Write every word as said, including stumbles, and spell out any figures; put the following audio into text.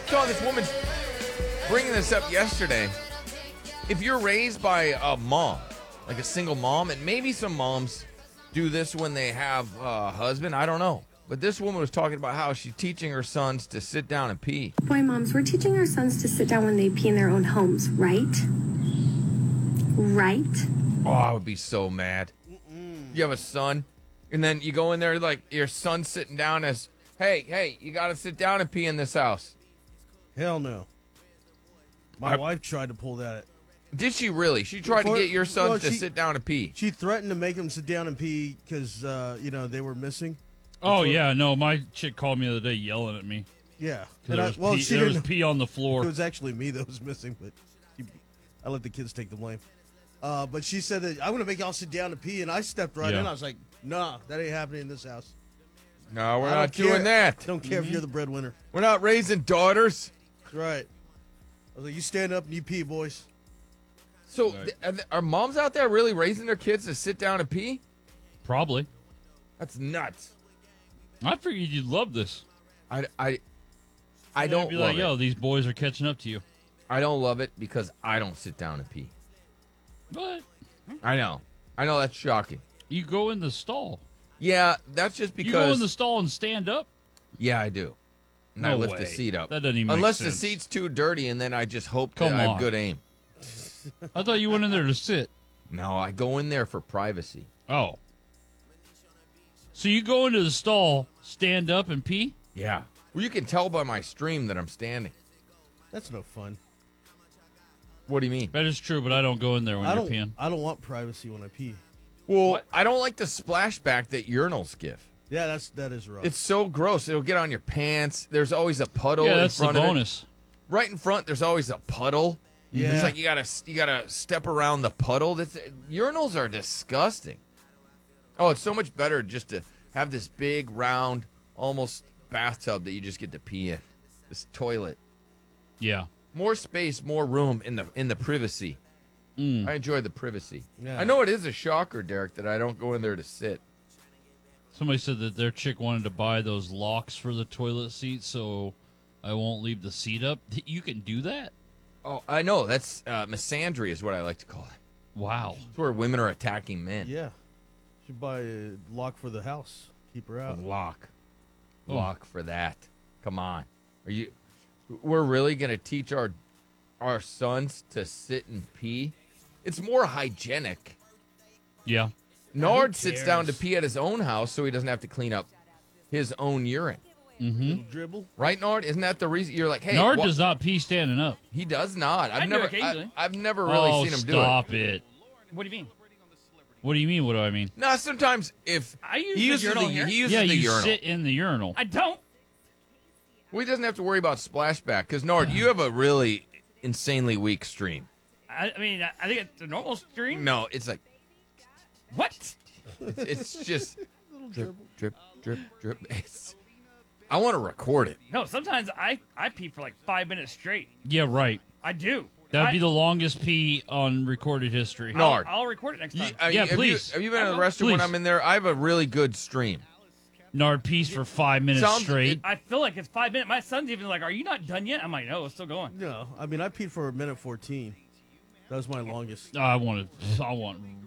saw this woman bringing this up yesterday. If you're raised by a mom, like a single mom, and maybe some moms do this when they have a husband, I don't know. But this woman was talking about how she's teaching her sons to sit down and pee. Boy, moms, we're teaching our sons to sit down when they pee in their own homes, right? Right? Oh, I would be so mad. Mm-mm. You have a son, and then you go in there like your son's sitting down as, hey, hey, you got to sit down and pee in this house. Hell no. My I, wife tried to pull that. Did she really? She tried Before, to get your sons well, to she, sit down and pee. She threatened to make them sit down and pee because, uh, you know, they were missing. Oh, yeah, no, my chick called me the other day yelling at me. Yeah. There, I, was, well, pee, she there was didn't, pee on the floor. It was actually me that was missing, but she, I let the kids take the blame. Uh, but she said that I'm going to make y'all sit down and pee, and I stepped right Yeah. in. I was like, nah, that ain't happening in this house. No, we're I not don't care. doing that. I don't care Mm-hmm. if you're the breadwinner. We're not raising daughters. That's right. I was like, you stand up and you pee, boys. So Right. th- are, th- are moms out there really raising their kids to sit down and pee? Probably. That's nuts. I figured you'd love this. I, I, I You'd don't be love like, it. yo, these boys are catching up to you. I don't love it because I don't sit down and pee. But I know. I know that's shocking. you go in the stall. Yeah, that's just You go in because. the stall and stand up. Yeah, I do. And I No lift way. the seat up. That doesn't even make Unless sense. the seat's too dirty, and then I just hope Come that I have on. good aim. I thought you went in there to sit. No, I go in there for privacy. Oh. So you go into the stall, stand up, and pee? Yeah. Well, you can tell by my stream that I'm standing. That's no fun. What do you mean? That is true, but I don't go in there when I you're don't. peeing. I don't want privacy when I pee. Well, I don't like the splashback that urinals give. Yeah, that's that is rough. It's so gross. It'll get on your pants. There's always a puddle Yeah, in that's the front of it. bonus. Right in front, there's always a puddle. Yeah. It's like you gotta you gotta step around the puddle. That's, urinals are disgusting. Oh, it's so much better just to have this big, round, almost bathtub that you just get to pee in. This toilet. Yeah. More space, more room in the in the privacy. Mm. I enjoy the privacy. Yeah. I know it is a shocker, Derek, that I don't go in there to sit. Somebody said that their chick wanted to buy those locks for the toilet seat so I won't leave the seat up. You can do that? Oh, I know. That's uh, misandry is what I like to call it. Wow. It's where women are attacking men. yeah. Should buy a lock for the house. Keep her A out. lock. Oh. Lock for that. Come on. Are you we're really gonna teach our our sons to sit and pee? It's more hygienic. Yeah. Nard sits down to cares? pee at his own house so he doesn't have to clean up his own urine. Mm-hmm. Dribble. Right, Nard? Isn't that the reason you're like, hey, Nard wha- does not pee standing up. he does not. I've I do never occasionally. I, I've never really oh, seen him do stop it. it. What do you mean? What do you mean? What do I mean? No, sometimes if I use he the uses urinal the, here. he uses Yeah, the you urinal. sit in the urinal. I don't. Well, he doesn't have to worry about splashback because Nard, you have a really insanely weak stream. I, I mean, I, I think it's a normal stream. No, it's like What? it's, it's just drip, drip, drip, drip. It's, I want to record it. No, sometimes I, I pee for like five minutes straight. Yeah, right. I do. That'd I, be the longest pee on recorded history. No. I'll, Nard. I'll record it next You, time. uh, Yeah, have you- please. have you been I in the will. restroom when Please. I'm in there? I have a really good stream. Nard pees for five minutes Sounds- straight. I feel like it's five minutes. My son's even like, "Are you not done yet?" I'm like, "No, it's still going." No, I mean I peed for a minute fourteen. That was my longest. I want to. I want